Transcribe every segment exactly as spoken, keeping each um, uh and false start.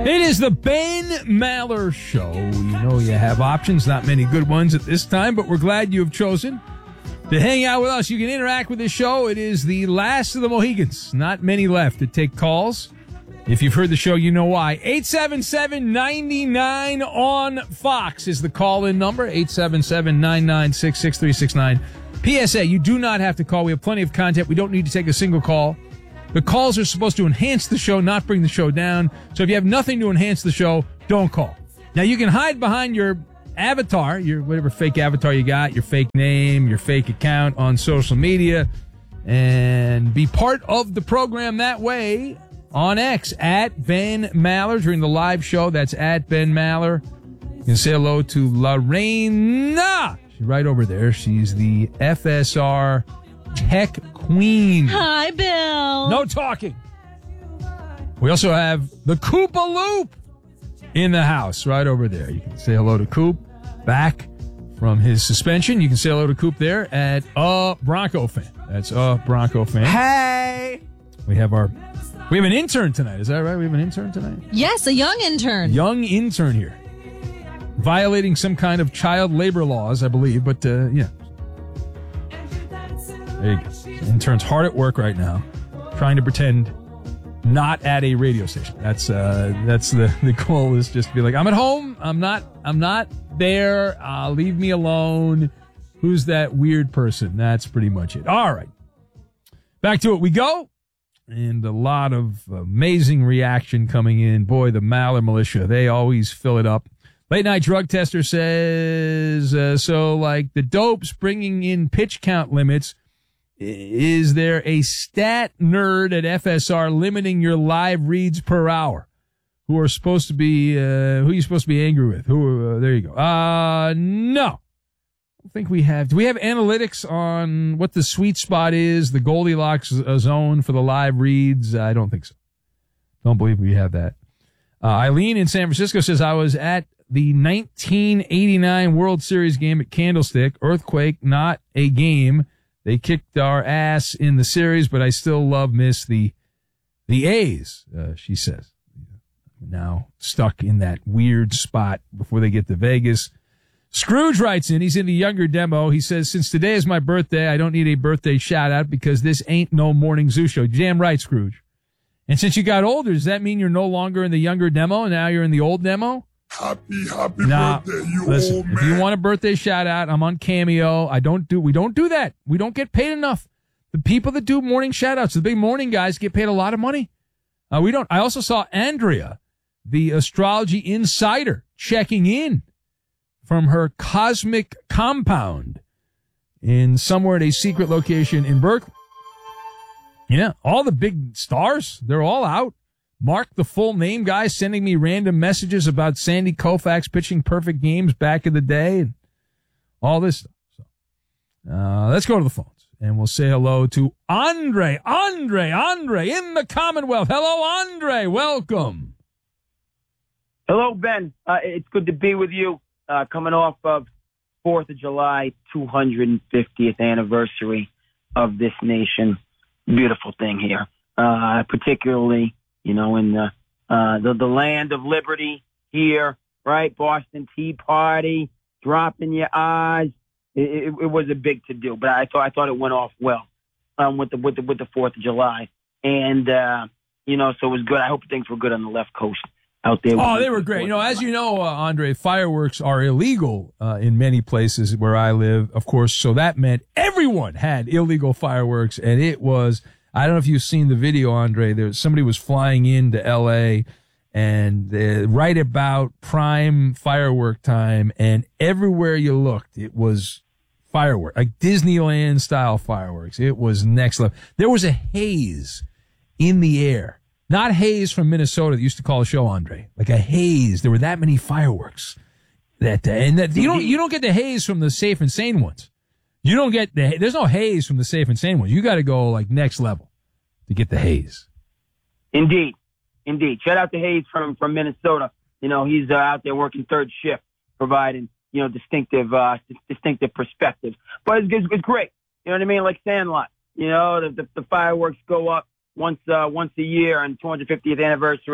It is the Ben Maller Show. You know you have options, not many good ones at this time, but we're glad you have chosen to hang out with us. You can interact with this show. It is the last of the Mohegans. Not many left to take calls. If you've heard the show, you know why. eight seven seven, nine nine on Fox is the call-in number. eight seven seven, nine nine six, six three six nine. P S A, you do not have to call. We have plenty of content. We don't need to take a single call. The calls are supposed to enhance the show, not bring the show down. So if you have nothing to enhance the show, don't call. Now, you can hide behind your avatar, your whatever fake avatar you got, your fake name, your fake account on social media, and be part of the program that way on X, at Ben Maller during the live show. That's at Ben Maller. You can say hello to Lorena. She's right over there. She's the F S R Tech Queen. Hi, Bill. No talking. We also have the Koopa Loop in the house right over there. You can say hello to Coop back from his suspension. You can say hello to Coop there at a Bronco fan. That's a Bronco fan. Hey! We have our we have an intern tonight. Is that right? We have an intern tonight? Yes, a young intern. Young intern here. Violating some kind of child labor laws, I believe, but uh, yeah. There you go. Intern's hard at work right now, trying to pretend not at a radio station. That's uh, that's the, the goal is just to be like, I'm at home. I'm not. I'm not there. Uh, leave me alone. Who's that weird person? That's pretty much it. All right, back to it we go, and a lot of amazing reaction coming in. Boy, the Maller Militia, they always fill it up. Late Night Drug Tester says uh, so. Like the dopes bringing in pitch count limits. Is there a stat nerd at F S R limiting your live reads per hour? Who are supposed to be, uh, who are you supposed to be angry with? Who, uh, there you go. Uh, no. I don't think we have. Do we have analytics on what the sweet spot is, the Goldilocks zone for the live reads? I don't think so. Don't believe we have that. Uh, Eileen in San Francisco says, I was at the nineteen eighty-nine World Series game at Candlestick. Earthquake, not a game. They kicked our ass in the series, but I still love, miss the the A's, uh, she says. Now stuck in that weird spot before they get to Vegas. Scrooge writes in, he's in the younger demo. He says, since today is my birthday, I don't need a birthday shout out because this ain't no morning zoo show. Damn right, Scrooge. And since you got older, does that mean you're no longer in the younger demo and now you're in the old demo? Happy, happy nah, birthday, you listen, old if man. you want a birthday shout out, I'm on Cameo. I don't do, we don't do that. We don't get paid enough. The people that do morning shout outs, the big morning guys get paid a lot of money. Uh, we don't, I also saw Andrea, the astrology insider, checking in from her cosmic compound in somewhere at a secret location in Berkeley. Yeah. All the big stars, they're all out. Mark, the full name guy, sending me random messages about Sandy Koufax pitching perfect games back in the day and all this stuff. So, uh, let's go to the phones and we'll say hello to Andre, Andre, Andre in the Commonwealth. Hello, Andre. Welcome. Hello, Ben. Uh, it's good to be with you. Uh, coming off of fourth of July, two hundred fiftieth anniversary of this nation. Beautiful thing here. Uh, particularly, you know, in the, uh, the, the land of liberty here, right? Boston Tea Party, dropping your eyes. It, it, it was a big to do, but I thought, I thought it went off well, um, with the, with the, with the fourth of July. And, uh, you know, so it was good. I hope things were good on the left coast out there. Oh, they were great. You know, as you know, uh, Andre, fireworks are illegal, uh, in many places where I live, of course. So that meant everyone had illegal fireworks, and it was, I don't know if you've seen the video, Andre. There, somebody was flying into L A and uh, right about prime firework time, and everywhere you looked, it was firework, like Disneyland style fireworks. It was next level. There was a haze in the air, not haze from Minnesota that used to call a show, Andre, like a haze. There were that many fireworks that day, and that you don't you don't get the haze from the safe and sane ones. You don't get the, there's no haze from the safe and sane ones. You got to go like next level to get the haze. Indeed. Indeed. Shout out to Hayes from, from Minnesota. You know, he's uh, out there working third shift, providing, you know, distinctive, uh, distinctive perspectives. But it's, it's, it's great. You know what I mean? Like Sandlot. You know, the, the, the fireworks go up once, uh, once a year on two hundred fiftieth anniversary.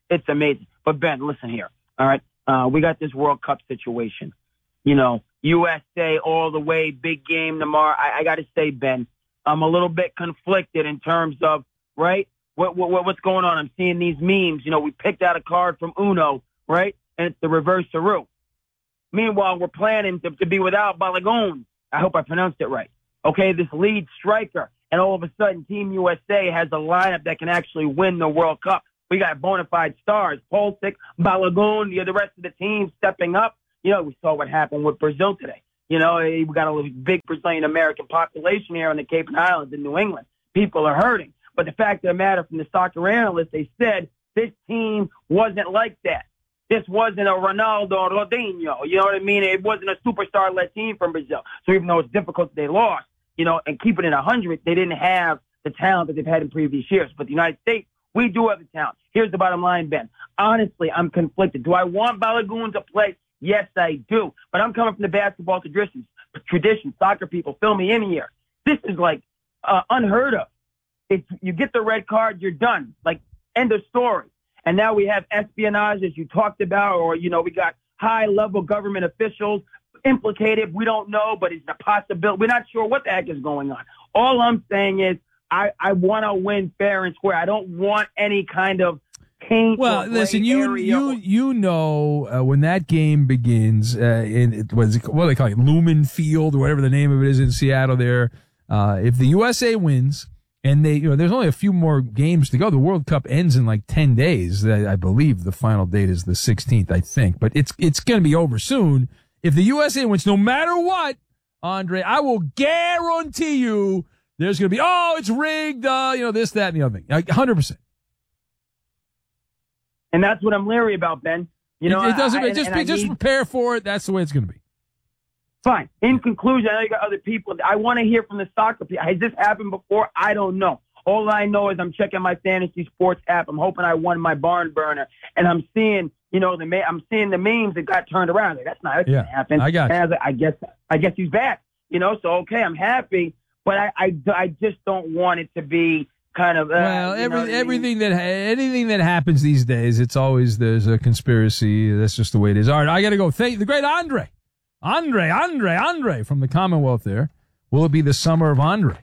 It's amazing. But Ben, listen here. All right. Uh, we got this World Cup situation. You know, U S A all the way, big game tomorrow. I, I got to say, Ben, I'm a little bit conflicted in terms of, right, what, what what's going on. I'm seeing these memes. You know, we picked out a card from Uno, right, and it's the reverse Saru. Meanwhile, we're planning to, to be without Balogun. I hope I pronounced it right. Okay, this lead striker. And all of a sudden, Team U S A has a lineup that can actually win the World Cup. We got bona fide stars, Pulisic, Balogun, the, the rest of the team stepping up. You know, we saw what happened with Brazil today. You know, we got a big Brazilian-American population here on the Cape Islands in New England. People are hurting. But the fact of the matter, from the soccer analysts, they said this team wasn't like that. This wasn't a Ronaldo or Ronaldinho. You know what I mean? It wasn't a superstar-led team from Brazil. So even though it's difficult, they lost. You know, and keeping it one hundred, they didn't have the talent that they've had in previous years. But the United States, we do have the talent. Here's the bottom line, Ben. Honestly, I'm conflicted. Do I want Balogun to play? Yes, I do. But I'm coming from the basketball tradition, tradition, soccer people, fill me in here. This is like uh, unheard of. If you get the red card, you're done. Like, end of story. And now we have espionage, as you talked about, or, you know, we got high-level government officials implicated. We don't know, but it's a possibility. We're not sure what the heck is going on. All I'm saying is I, I want to win fair and square. I don't want any kind of paint. Well, listen, you you you know uh, when that game begins, uh, in it was what do they call it, Lumen Field or whatever the name of it is in Seattle. There, uh, if the U S A wins, and they, you know, there's only a few more games to go. The World Cup ends in like ten days. I, I believe the final date is the sixteenth, I think, but it's it's going to be over soon. If the U S A wins, no matter what, Andre, I will guarantee you there's going to be, oh, it's rigged, uh, you know, this, that, and the other thing. Like, one hundred percent. And that's what I'm leery about, Ben. You know, it, it doesn't, I, just, and, and just need, prepare for it. That's the way it's going to be. Fine. In conclusion, I know you got other people. I want to hear from the soccer people. Has this happened before? I don't know. All I know is I'm checking my fantasy sports app. I'm hoping I won my barn burner, and I'm seeing, you know, the I'm seeing the memes that got turned around. Like, that's not that's yeah, gonna happen. I got. And I, was like, I guess I guess he's back. You know, so okay, I'm happy, but I I, I just don't want it to be kind of uh, well, every, know what I mean? everything that anything that happens these days, it's always there's a conspiracy. That's just the way it is. All right, I got to go. Thank the great Andre, Andre, Andre, Andre from the Commonwealth. There, will it be the summer of Andre?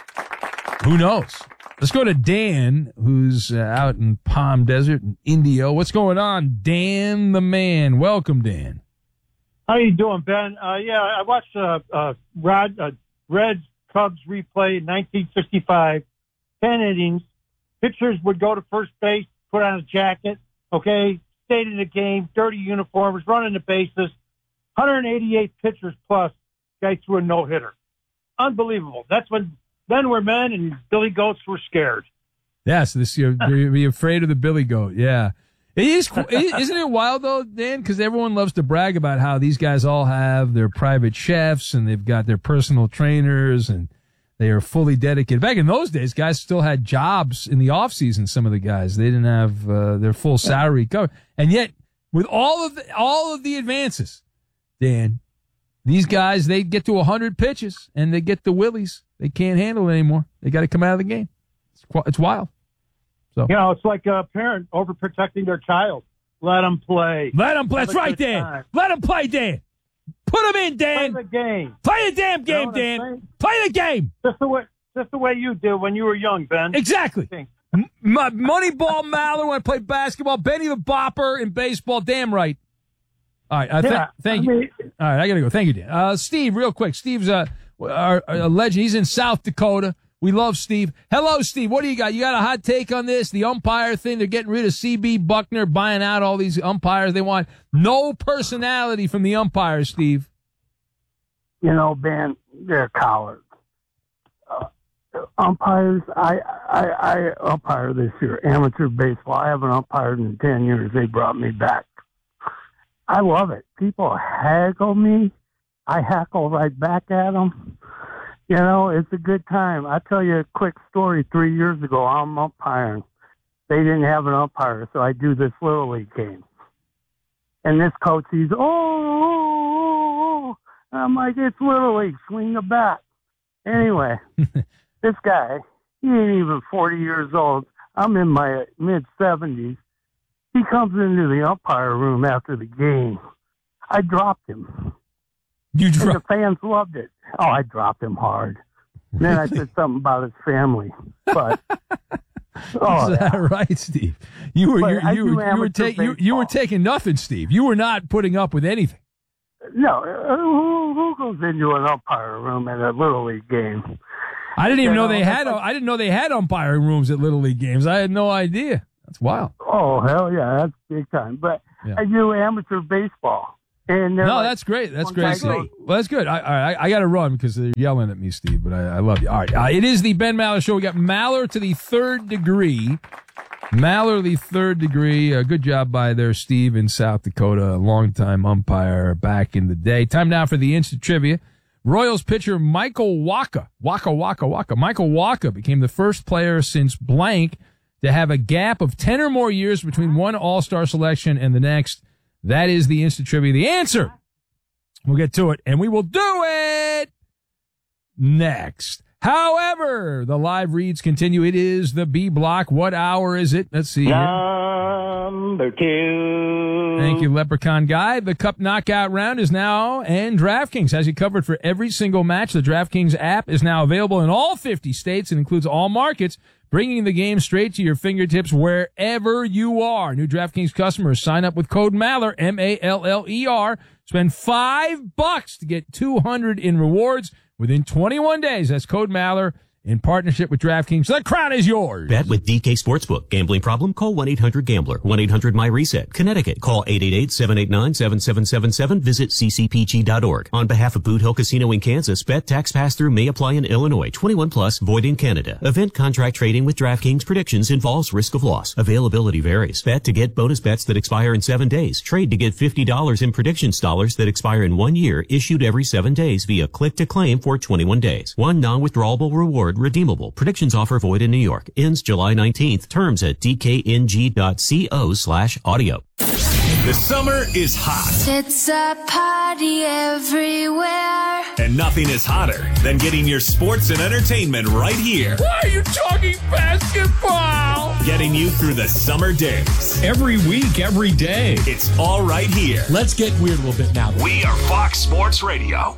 Who knows? Let's go to Dan, who's uh, out in Palm Desert, in Indio. What's going on, Dan the man? Welcome, Dan. How you doing, Ben? Uh, yeah, I watched uh, uh, Rod, uh, Reds Cubs replay in nineteen sixty-five. Ten innings. Pitchers would go to first base, put on a jacket, okay, stayed in the game, dirty uniforms, running the bases. one hundred eighty-eight pitchers plus, guy threw a no-hitter. Unbelievable. That's when men were men and Billy Goats were scared. Yes, this year, be afraid of the Billy Goat. Yeah. It is, isn't it wild, though, Dan? Because everyone loves to brag about how these guys all have their private chefs and they've got their personal trainers and they are fully dedicated. Back in those days, guys still had jobs in the off season. Some of the guys, they didn't have uh, their full salary covered. And yet, with all of the, all of the advances, Dan, these guys, they get to one hundred pitches and they get the willies. They can't handle it anymore. They got to come out of the game. It's, it's wild. So you know, it's like a parent overprotecting their child. Let them play. Let them play. That's right, Dan. Time. Let them play, Dan. Put them in, Dan. Play the game. Play the damn game, you know Dan. Play the game. Just the way, just the way you did when you were young, Ben. Exactly. M- Moneyball Mallard when I played basketball. Benny the Bopper in baseball. Damn right. All right. Uh, th- yeah, thank I you. mean, All right. I got to go. Thank you, Dan. Uh, Steve, real quick. Steve's a, a, a legend. He's in South Dakota. We love Steve. Hello, Steve. What do you got? You got a hot take on this? The umpire thing. They're getting rid of C B Buckner, buying out all these umpires. They want no personality from the umpires, Steve. You know, Ben, they're cowards. Uh, umpires, I, I, I umpire this year, amateur baseball. I haven't umpired in ten years. They brought me back. I love it. People haggle me. I hackle right back at them. You know, it's a good time. I'll tell you a quick story. Three years ago, I'm umpiring. They didn't have an umpire, so I do this Little League game. And this coach, he's, oh, oh, oh. I'm like, it's Little League, swing the bat. Anyway, this guy, he ain't even forty years old. I'm in my mid-seventies. He comes into the umpire room after the game. I dropped him. You And the dropped. fans loved it. Oh, I dropped him hard. Then I said something about his family. But, oh, Is that right, Steve? You were But you I you, do you were amateur ta- you, you were baseball. taking nothing, Steve. You were not putting up with anything. no, uh, who, who goes into an umpire room at a Little League game? I didn't even You know know, they that's had. like- I didn't know they had umpiring rooms at Little League games. I had no idea. That's wild. Oh, hell yeah, that's big time. But Yeah. I do amateur baseball. And they're No, like, that's great. That's one great, guy Steve. goes, Well, that's good. I, all right, I, I got to run because they're yelling at me, Steve. But I, I love you. All right, uh, it is the Ben Maller Show. We got Maller to the third degree. Maller, the third degree. Uh, good job by there, Steve in South Dakota, a longtime umpire back in the day. Time now for the instant trivia. Royals pitcher Michael Wacha, Waka Waka Waka. Michael Wacha became the first player since blank to have a gap of ten or more years between one All-Star selection and the next. That is the instant trivia. The answer. We'll get to it, and we will do it next. However, the live reads continue. It is the B block. What hour is it? Let's see here. Number two. Thank you, Leprechaun Guy. The Cup Knockout Round is now, and DraftKings has you covered for every single match. The DraftKings app is now available in all fifty states and includes all markets, bringing the game straight to your fingertips wherever you are. New DraftKings customers sign up with code Maller, M A L L E R. Spend five bucks to get two hundred in rewards within twenty-one days. That's code Maller in partnership with DraftKings. The crown is yours. Bet with D K Sportsbook. Gambling problem? Call one eight hundred gambler. one eight hundred my reset. Connecticut. Call eight eight eight, seven eight nine, seven seven seven seven. Visit c c p g dot org. On behalf of Boot Hill Casino in Kansas, bet tax pass-through may apply in Illinois. twenty-one plus, void in Canada. Event contract trading with DraftKings predictions involves risk of loss. Availability varies. Bet to get bonus bets that expire in seven days. Trade to get fifty dollars in predictions dollars that expire in one year, issued every seven days via click to claim for twenty-one days. One non-withdrawable reward redeemable. Predictions offer void in New York. Ends July nineteenth. Terms at d k n g dot co slash audio. The summer is hot, It's a party everywhere. and nothing is hotter than getting your sports and entertainment right here. Why are you talking basketball? Getting you through the summer days. Every week, every day. It's all right here. Let's get weird a little bit now. We are Fox Sports Radio.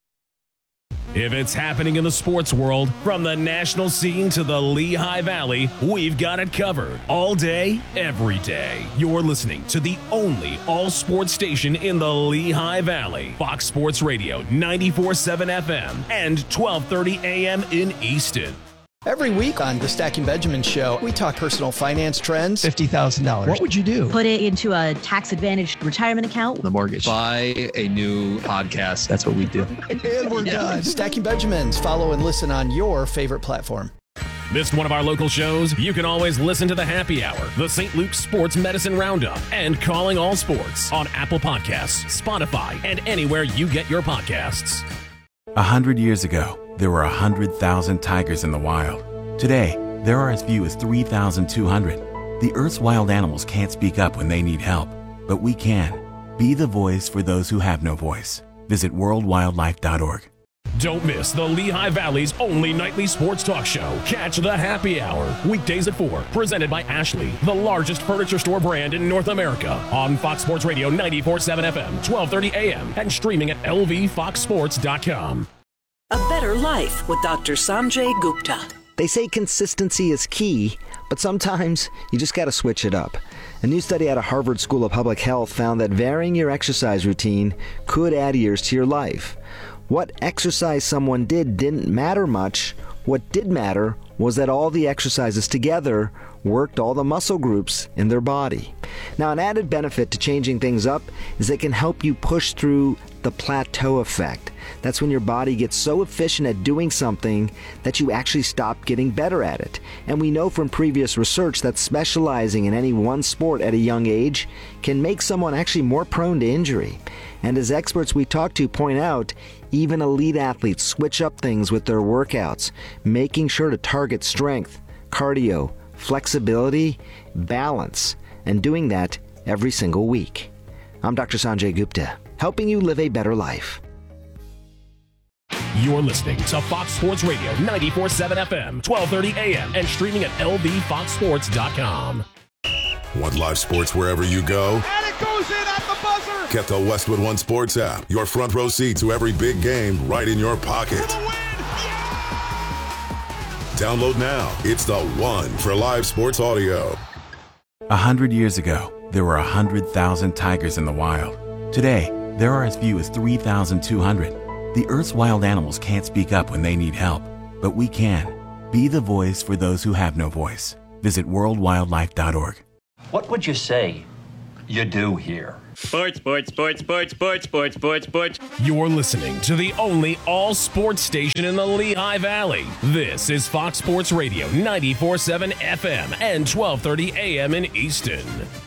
If it's happening in the sports world, from the national scene to the Lehigh Valley, we've got it covered. All day, every day. You're listening to the only all-sports station in the Lehigh Valley. Fox Sports Radio, ninety-four point seven F M and twelve thirty A M in Easton. Every week on the Stacking Benjamin Show, we talk personal finance trends. fifty thousand dollars. What would you do? Put it into a tax-advantaged retirement account. The mortgage. Buy a new podcast. That's what we do. And we're done. Stacking Benjamins. Follow and listen on your favorite platform. Missed one of our local shows? You can always listen to the Happy Hour, the Saint Luke's Sports Medicine Roundup, and Calling All Sports on Apple Podcasts, Spotify, and anywhere you get your podcasts. A hundred years ago, there were a hundred thousand tigers in the wild. Today, there are as few as three thousand two hundred. The Earth's wild animals can't speak up when they need help, but we can. Be the voice for those who have no voice. Visit world wildlife dot org. Don't miss the Lehigh Valley's only nightly sports talk show. Catch the Happy Hour, weekdays at four, presented by Ashley, the largest furniture store brand in North America, on Fox Sports Radio ninety-four point seven F M, twelve thirty A M, and streaming at L V fox sports dot com. A Better Life with Doctor Sanjay Gupta. They say consistency is key, but sometimes you just gotta switch it up. A new study out of Harvard School of Public Health found that varying your exercise routine could add years to your life. What exercise someone did didn't matter much. What did matter was that all the exercises together worked all the muscle groups in their body. Now, an added benefit to changing things up is they can help you push through the plateau effect. That's when your body gets so efficient at doing something that you actually stop getting better at it. And we know from previous research that specializing in any one sport at a young age can make someone actually more prone to injury. And as experts we talk to point out, even elite athletes switch up things with their workouts, making sure to target strength, cardio, flexibility, balance, and doing that every single week. I'm Doctor Sanjay Gupta, helping you live a better life. You're listening to Fox Sports Radio ninety-four point seven F M, twelve thirty A M, and streaming at L V fox sports dot com. Want live sports wherever you go? And it goes in at the buzzer! Get the Westwood One Sports app. Your front row seat to every big game right in your pocket. Download now. It's the one for live sports audio. A hundred years ago, there were a hundred thousand tigers in the wild. Today, there are as few as three thousand two hundred. The Earth's wild animals can't speak up when they need help, but we can. Be the voice for those who have no voice. Visit world wildlife dot org. What would you say you do here? Sports, sports, sports, sports, sports, sports, sports, sports. You're listening to the only all-sports station in the Lehigh Valley. This is Fox Sports Radio, ninety-four point seven F M and twelve thirty A M in Easton.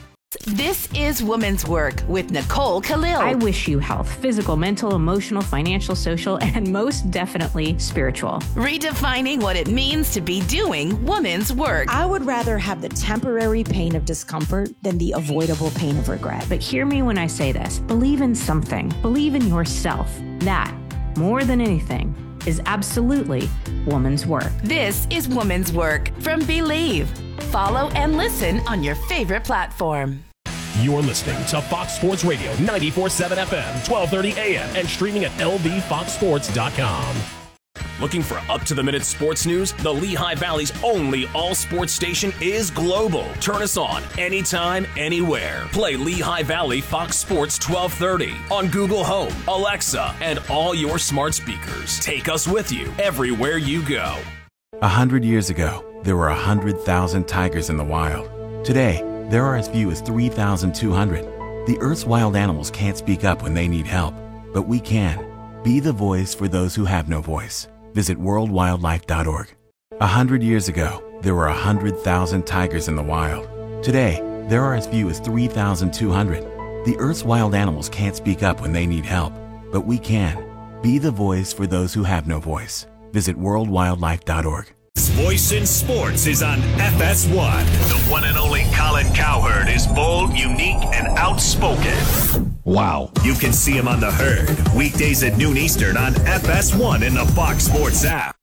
This is Women's Work with Nicole Khalil. I wish you health, physical, mental, emotional, financial, social, and most definitely spiritual. Redefining what it means to be doing women's work. I would rather have the temporary pain of discomfort than the avoidable pain of regret. But hear me when I say this. Believe in something. Believe in yourself. That, more than anything, is absolutely woman's work. This is Woman's Work from Believe. Follow and listen on your favorite platform. You're listening to Fox Sports Radio, ninety-four point seven F M, twelve thirty A M, and streaming at L V fox sports dot com. Looking for up-to-the-minute sports news? The Lehigh Valley's only all-sports station is global. Turn us on anytime, anywhere. Play Lehigh Valley Fox Sports twelve thirty on Google Home, Alexa, and all your smart speakers. Take us with you everywhere you go. A hundred years ago, there were a hundred thousand tigers in the wild. Today, there are as few as three thousand two hundred. The Earth's wild animals can't speak up when they need help, but we can. Be the voice for those who have no voice. Visit world wildlife dot org. A hundred years ago, there were a hundred thousand tigers in the wild. Today, there are as few as three thousand two hundred. The Earth's wild animals can't speak up when they need help, but we can. Be the voice for those who have no voice. Visit world wildlife dot org. Voice in Sports is on F S one. The one and only Colin Cowherd is bold, unique, and outspoken. Wow. You can see him on The Herd, weekdays at noon Eastern on F S one in the Fox Sports app.